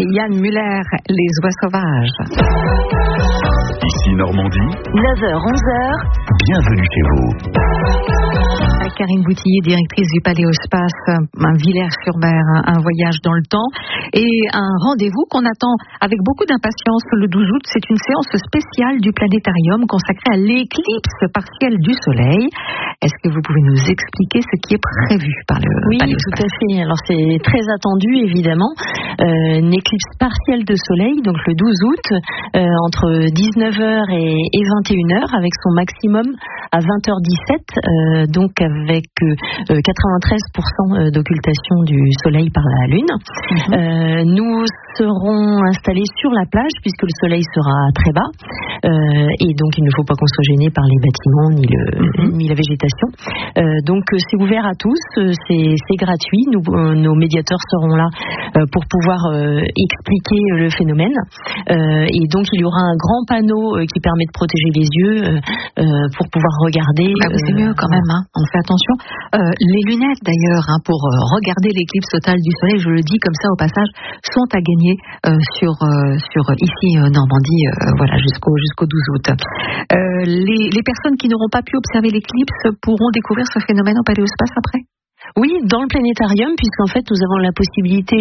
Et Yann Muller, Les Oies Sauvages. Ici Normandie. 9h-11h. Bienvenue chez vous. Karine Boutillier, directrice du Paléospace, un Villers-sur-Mer, un voyage dans le temps et un rendez-vous qu'on attend avec beaucoup d'impatience le 12 août. C'est une séance spéciale du planétarium consacrée à l'éclicse partielle du Soleil. Est-ce que vous pouvez nous expliquer ce qui est prévu par le Paléospace ? Oui, tout à fait. Alors c'est très attendu évidemment. Une éclicse partielle de Soleil, donc le 12 août, entre 19h et 21h, avec son maximum à 20h17, donc avec 93% d'occultation du Soleil par la Lune. Nous serons installés sur la plage puisque le Soleil sera très bas et donc il ne faut pas qu'on soit gêné par les bâtiments ni la végétation. Donc c'est ouvert à tous, c'est gratuit. Nos médiateurs seront là pour pouvoir expliquer le phénomène et donc il y aura un grand panneau qui permet de protéger les yeux pour pouvoir regarder. C'est mieux quand même, hein. On fait attention. Les lunettes d'ailleurs, hein, pour regarder l'éclipse totale du Soleil, je le dis comme ça au passage, sont à gagner sur ici Normandie, voilà, jusqu'au 12 août. Les personnes qui n'auront pas pu observer l'éclipse pourront découvrir ce phénomène au Paléospace après ? Oui, dans le planétarium, puisqu'en fait nous avons la possibilité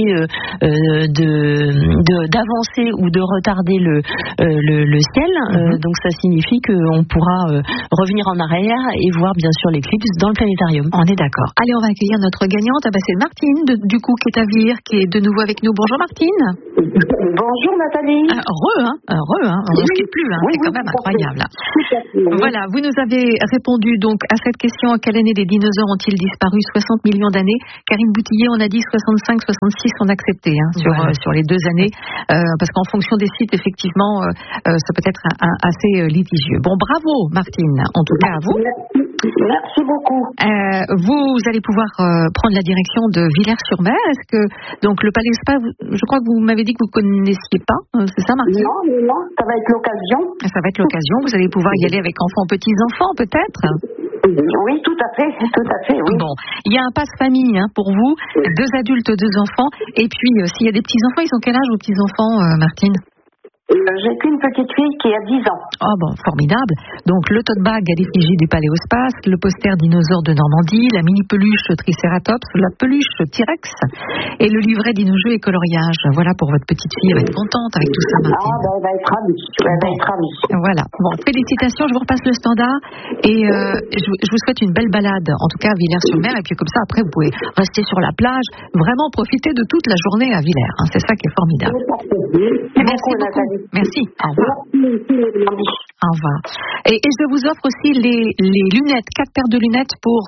d'avancer ou de retarder le ciel. Donc ça signifie qu'on pourra revenir en arrière et voir bien sûr l'éclipse dans le planétarium. On est d'accord. Allez, on va accueillir notre gagnante. C'est Martine du coup qui est à Vire, qui est de nouveau avec nous. Bonjour Martine. Bonjour Nathalie. On ne se quitte plus, hein. C'est quand même incroyable. Voilà, vous nous avez répondu donc à cette question: à quelle année les dinosaures ont-ils disparu? 60 millions d'années. Karine Boutillier, on a dit 65, 66, on a accepté sur les 2 années, parce qu'en fonction des sites, effectivement, ça peut être assez litigieux. Bon, bravo Martine, en tout cas à vous. Merci beaucoup. Vous allez pouvoir prendre la direction de Villers-sur-Mer. Est-ce que donc le Paléospace, je crois que vous m'avez dit que vous ne connaissiez pas, c'est ça Martine? Non, ça va être l'occasion. Ça va être l'occasion, vous allez pouvoir y aller avec enfants, petits-enfants peut-être? Oui, tout à fait, oui. Bon, il y a un passe-famille pour vous, 2 adultes, 2 enfants, et puis s'il y a des petits-enfants, ils ont quel âge vos petits-enfants, Martine? J'ai qu'une petite fille qui a 10 ans. Oh bon, formidable. Donc le tote bag à l'effigie du Paléospace, le poster dinosaure de Normandie, la mini peluche Triceratops, la peluche T-Rex et le livret dino-jeux et coloriage. Voilà pour votre petite fille, elle va être contente avec tout ça, Martine. Elle va être ravie. Voilà. Bon, félicitations, je vous repasse le standard et je vous souhaite une belle balade, en tout cas à Villers-sur-Mer, et puis comme ça après vous pouvez rester sur la plage, vraiment profiter de toute la journée à Villers. C'est ça qui est formidable. Merci beaucoup. Merci. Au revoir. Au revoir. Et je vous offre aussi les lunettes, 4 paires de lunettes pour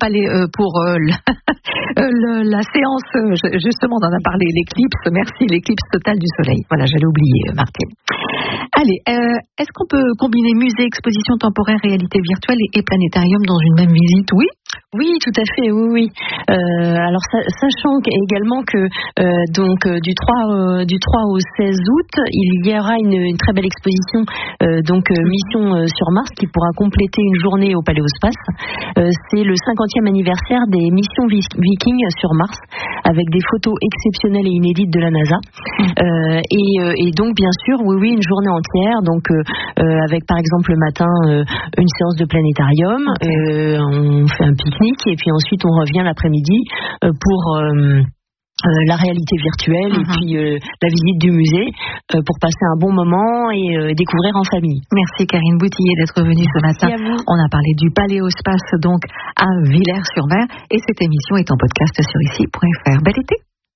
la séance, justement, on en a parlé, l'éclipse. Merci, l'éclipse totale du Soleil. Voilà, j'allais oublier, Martine. Allez, est-ce qu'on peut combiner musée, exposition temporaire, réalité virtuelle et planétarium dans une même visite? Oui, tout à fait, oui. Alors, sachant également que du 3 au 16 août, il y aura une très belle exposition, Mission sur Mars, qui pourra compléter une journée au Paléospace. C'est le 50e anniversaire des missions Viking sur Mars, avec des photos exceptionnelles et inédites de la NASA. Et donc, bien sûr, oui, une journée entière, donc avec par exemple le matin une séance de planétarium, on fait un pique-nique et puis ensuite on revient l'après-midi pour la réalité virtuelle et puis la visite du musée pour passer un bon moment et découvrir en famille. Merci Karine Boutillier d'être venue ce matin. On a parlé du Paléospace donc à Villers-sur-Mer et cette émission est en podcast sur ici.fr. Bel été.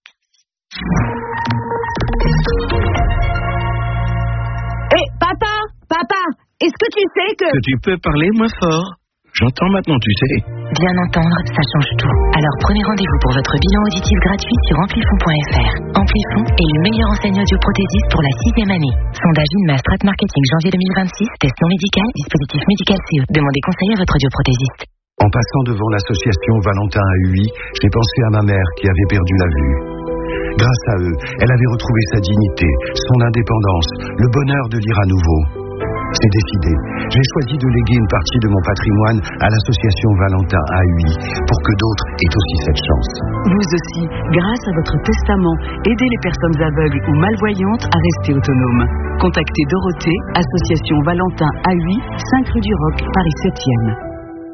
Papa, est-ce que tu sais que tu peux parler moins fort? J'entends maintenant, tu sais. Bien entendre, ça change tout. Alors prenez rendez-vous pour votre bilan auditif gratuit sur amplifon.fr. Amplifon est le meilleur enseignant audioprothésiste pour la 6e année. Sondage INMA Strat Marketing janvier 2026, test non médical, dispositif médical CE. Demandez conseil à votre audioprothésiste. En passant devant l'association Valentin AUI, j'ai pensé à ma mère qui avait perdu la vue. Grâce à eux, elle avait retrouvé sa dignité, son indépendance, le bonheur de lire à nouveau. C'est décidé. J'ai choisi de léguer une partie de mon patrimoine à l'association Valentin AUI pour que d'autres aient aussi cette chance. Vous aussi, grâce à votre testament, aidez les personnes aveugles ou malvoyantes à rester autonomes. Contactez Dorothée, association Valentin AUI, 5 rue du Roc, Paris 7e.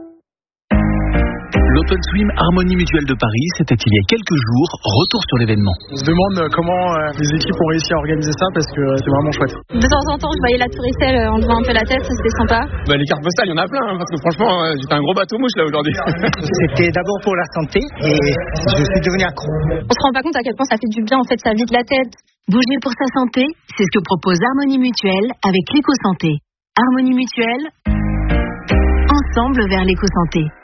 L'Open Swim Harmonie Mutuelle de Paris, c'était il y a quelques jours. Retour sur l'événement. On se demande comment les équipes ont réussi à organiser ça parce que c'est vraiment chouette. De temps en temps, je voyais la Tour Eiffel en levant un peu la tête, c'était sympa. Les cartes postales, il y en a plein, parce que franchement, j'étais un gros bateau mouche là aujourd'hui. C'était d'abord pour la santé et je suis devenu accro. On se rend pas compte à quel point ça fait du bien, en fait, ça vide la tête. Bouger pour sa santé, c'est ce que propose Harmonie Mutuelle avec l'éco-santé. Harmonie Mutuelle, ensemble vers l'éco-santé.